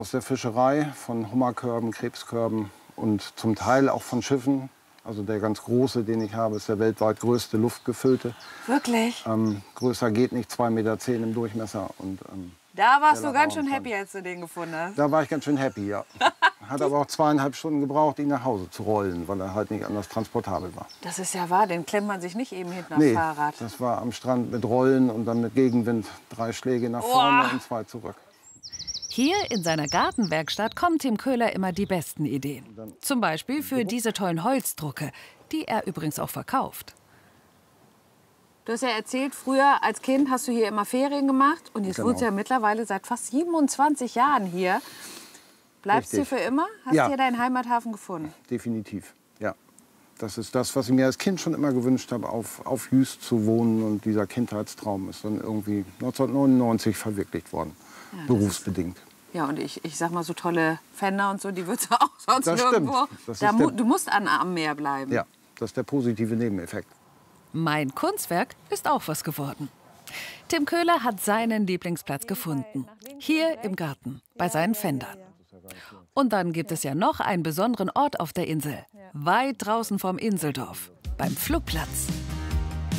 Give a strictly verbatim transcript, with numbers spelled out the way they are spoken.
Aus der Fischerei, von Hummerkörben, Krebskörben und zum Teil auch von Schiffen. Also der ganz große, den ich habe, ist der weltweit größte luftgefüllte. Wirklich? Ähm, größer geht nicht, zwei Meter zehn im Durchmesser. Und, ähm, da warst du ganz schön happy, als du den gefunden hast. Da war ich ganz schön happy, ja. Hat aber auch zweieinhalb Stunden gebraucht, ihn nach Hause zu rollen, weil er halt nicht anders transportabel war. Das ist ja wahr, den klemmt man sich nicht eben hinten Nee, aufs Fahrrad. Das war am Strand mit Rollen und dann mit Gegenwind drei Schläge nach vorne Oh. und zwei zurück. Hier in seiner Gartenwerkstatt kommt Tim Köhler immer die besten Ideen. Zum Beispiel für diese tollen Holzdrucke, die er übrigens auch verkauft. Du hast ja erzählt, früher als Kind hast du hier immer Ferien gemacht. Und jetzt Genau. wohnst du ja mittlerweile seit fast siebenundzwanzig Jahren hier. Bleibst Richtig. du für immer? Hast Ja. hier deinen Heimathafen gefunden? Definitiv, ja. Das ist das, was ich mir als Kind schon immer gewünscht habe, auf, auf Jüst zu wohnen. Und dieser Kindheitstraum ist dann irgendwie neunzehnhundertneunundneunzig verwirklicht worden, Ja, berufsbedingt. Ja, und ich, ich sag mal, so tolle Fender und so, die wird es auch sonst Das stimmt. nirgendwo. Das Da ist mu der- du musst an, am Meer bleiben. Ja, das ist der positive Nebeneffekt. Mein Kunstwerk ist auch was geworden. Tim Köhler hat seinen Lieblingsplatz gefunden. Hier im Garten, bei seinen Fendern. Und dann gibt es ja noch einen besonderen Ort auf der Insel. Weit draußen vom Inseldorf, beim Flugplatz.